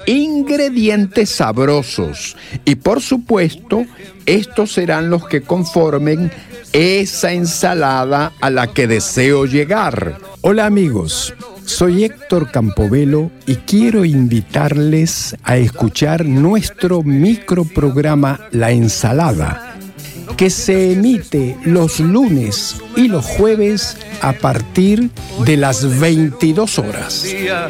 ingredientes sabrosos. Y por supuesto, estos serán los que conformen esa ensalada a la que deseo llegar. Hola amigos, soy Héctor Campobello y quiero invitarles a escuchar nuestro microprograma La Ensalada, que se emite los lunes y los jueves a partir de las 22 horas.